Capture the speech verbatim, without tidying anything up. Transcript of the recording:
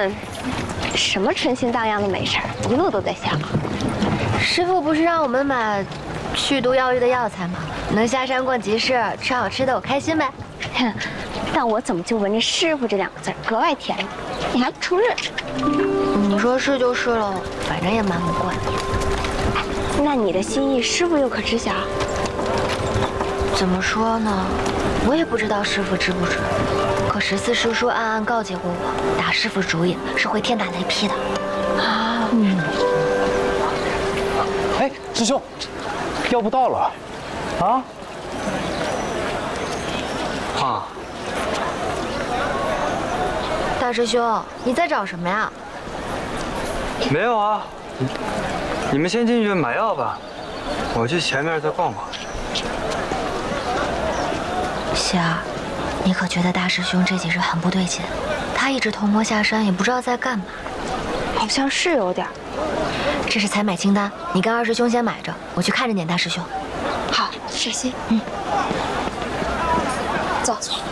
看，什么春心荡漾的美事儿，一路都在想。 师傅不是让我们买去毒药浴的药材吗？能下山逛集市，吃好吃的，我开心呗。 哼，但我怎么就闻着师傅这两个字格外甜呢？你还不承认？ 你说是就是了，反正也瞒不过你。 那你的心意，师傅又可知晓？ 怎么说呢？我也不知道师傅知不知。可十四师叔暗暗告诫过我，打师傅主意是会天打雷劈的。啊，嗯。 哎，师兄，药不到了，啊？啊。 大师兄，你在找什么呀？ 没有啊，你们先进去买药吧，我去前面再逛逛。 希儿，你可觉得大师兄这几日很不对劲？他一直偷摸下山，也不知道在干嘛。 好像是有点。 这是采买清单，你跟二师兄先买着，我去看着点大师兄。 好，是心。嗯。走。走